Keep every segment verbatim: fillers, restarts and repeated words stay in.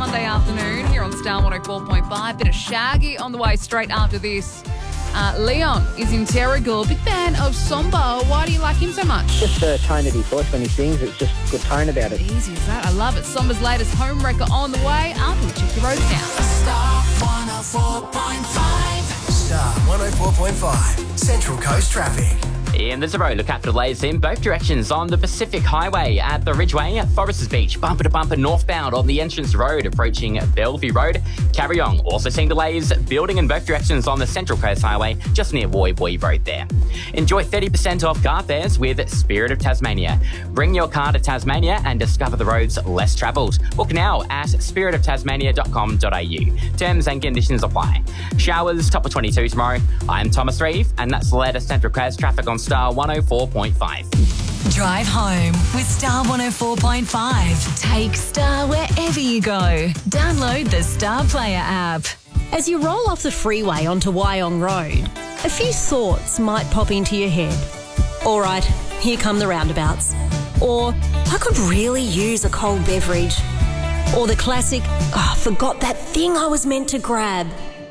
Sunday afternoon here on Star one oh four point five. Bit of Shaggy on the way straight after this. Uh, Leon is in Terrigal. Big fan of Sombo. Why do you like him so much? Just the tone of his voice when he sings. It's just good tone about it. Easy as that. I love it. Sombo's latest home wrecker on the way. After we check the roads now. Star one oh four point five. Star one oh four point five. Central Coast traffic. In the Zero, look out for delays in both directions on the Pacific Highway at the Ridgeway, Foresters Beach, bumper to bumper northbound on the Entrance Road approaching Bellevue Road. Carry on. Also seeing delays building in both directions on the Central Coast Highway just near Woy Woy Road there. Enjoy thirty percent off car fares with Spirit of Tasmania. Bring your car to Tasmania and discover the roads less travelled. Book now at spirit of tasmania dot com dot a u. Terms and conditions apply. Showers top of twenty-two tomorrow. I'm Thomas Reeve and that's the latest Central Coast traffic on Star one oh four point five. Drive home with Star one oh four point five. Take Star wherever you go. Download the Star Player app. As you roll off the freeway onto Wyong Road, a few thoughts might pop into your head. All right, here come the roundabouts. Or, I could really use a cold beverage. Or the classic, oh, I forgot that thing I was meant to grab.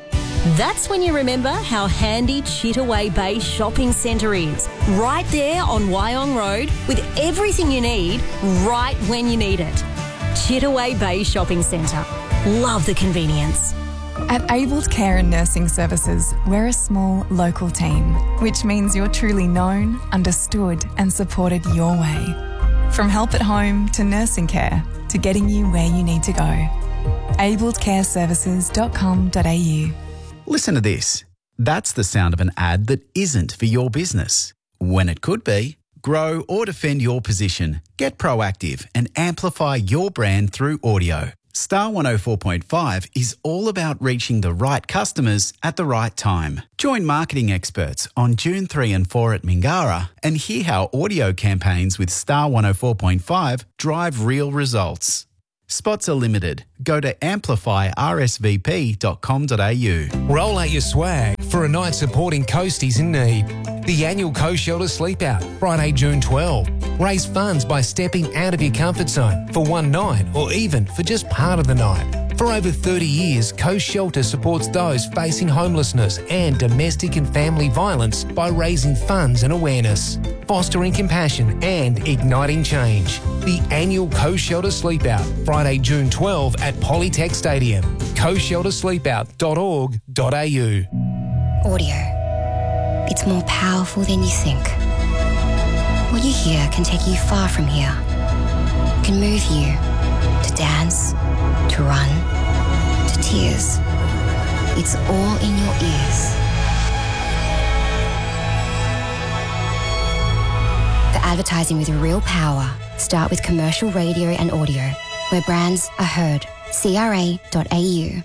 That's when you remember how handy Chittaway Bay Shopping Centre is. Right there on Wyong Road with everything you need right when you need it. Chittaway Bay Shopping Centre. Love the convenience. At Abled Care and Nursing Services, we're a small local team, which means you're truly known, understood and supported your way. From help at home to nursing care to getting you where you need to go. abled care services dot com dot a u. Listen to this. That's the sound of an ad that isn't for your business. When it could be. Grow or defend your position. Get proactive and amplify your brand through audio. Star one oh four point five is all about reaching the right customers at the right time. Join marketing experts on June third and fourth at Mingara and hear how audio campaigns with Star one oh four point five drive real results. Spots are limited. Go to amplify r s v p dot com dot a u. Roll out your swag for a night supporting coasties in need. The annual Coast Shelter Sleep Out, Friday, June twelfth. Raise funds by stepping out of your comfort zone for one night or even for just part of the night. For over thirty years, Coast Shelter supports those facing homelessness and domestic and family violence by raising funds and awareness, fostering compassion and igniting change. The annual Coast Shelter Sleep Out, Friday, June twelfth at Polytech Stadium. coast shelter sleep out dot org dot a u. Audio. It's more powerful than you think. What you hear can take you far from here. Can move you to dance, to run, to tears. It's all in your ears. For advertising with real power, start with commercial radio and audio, where brands are heard. c r a dot a u.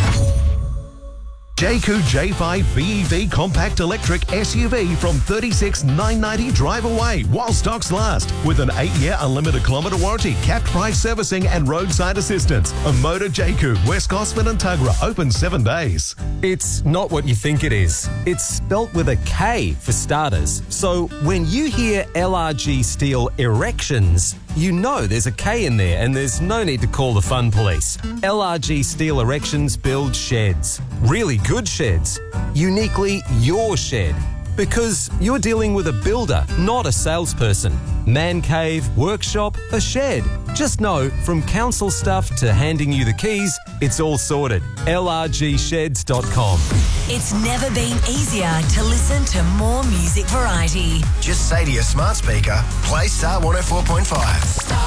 Jayco J five B E V Compact Electric S U V from thirty-six thousand nine hundred ninety drive away while stocks last with an eight year unlimited kilometre warranty, capped price servicing and roadside assistance. A Motor Jayco, West Gosford and Tuggerah, open seven days. It's not what you think it is. It's spelt with a K for starters. So when you hear L R G Steel Erections, you know there's a K in there and there's no need to call the fun police. L R G Steel Erections build sheds. Really good sheds. Uniquely your shed. Because you're dealing with a builder, not a salesperson. Man cave, workshop, a shed. Just know, from council stuff to handing you the keys, it's all sorted. L R G sheds dot com. It's never been easier to listen to more music variety. Just say to your smart speaker, play Star one oh four point five.